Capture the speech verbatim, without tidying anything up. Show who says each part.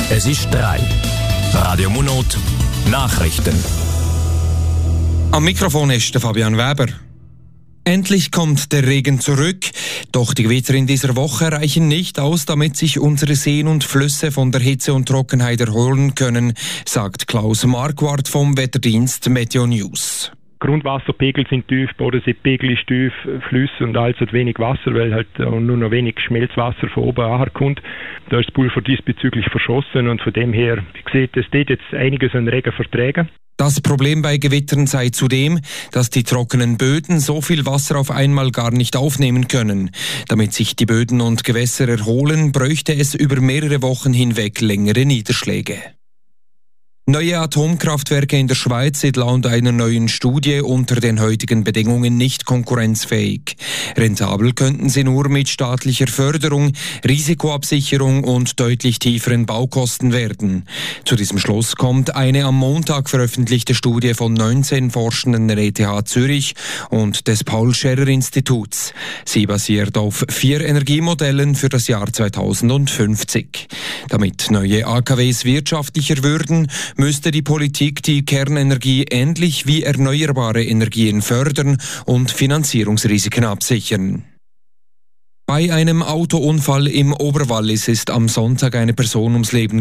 Speaker 1: Es ist drei. Radio Monot Nachrichten.
Speaker 2: Am Mikrofon ist der Fabian Weber. Endlich kommt der Regen zurück, doch die Gewitter in dieser Woche reichen nicht aus, damit sich unsere Seen und Flüsse von der Hitze und Trockenheit erholen können, sagt Klaus Marquardt vom Wetterdienst Meteo News.
Speaker 3: Grundwasserpegel sind tief, Bodenseepegel ist tief, Flüsse und alles hat wenig Wasser, weil halt nur noch wenig Schmelzwasser von oben ankommt. Da ist das Pulver diesbezüglich verschossen und von dem her, wie gesagt, es steht jetzt einiges an Regen verträgen.
Speaker 2: Das Problem bei Gewittern sei zudem, dass die trockenen Böden so viel Wasser auf einmal gar nicht aufnehmen können. Damit sich die Böden und Gewässer erholen, bräuchte es über mehrere Wochen hinweg längere Niederschläge. Neue Atomkraftwerke in der Schweiz sind laut einer neuen Studie unter den heutigen Bedingungen nicht konkurrenzfähig. Rentabel könnten sie nur mit staatlicher Förderung, Risikoabsicherung und deutlich tieferen Baukosten werden. Zu diesem Schluss kommt eine am Montag veröffentlichte Studie von neunzehn Forschenden der E T H Zürich und des Paul-Scherrer-Instituts. Sie basiert auf vier Energiemodellen für das Jahr zweitausendfünfzig. Damit neue A K Ws wirtschaftlicher würden, müsste die Politik die Kernenergie ähnlich wie erneuerbare Energien fördern und Finanzierungsrisiken absichern. Bei einem Autounfall im Oberwallis ist am Sonntag eine Person ums Leben